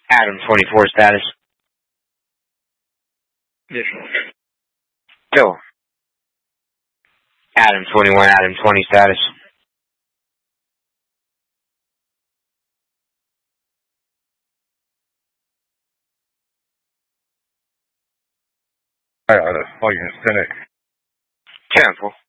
Adam 24 status. Additional. Bill. Adam 21, Adam 20 status. All units, Cynic. 10-4.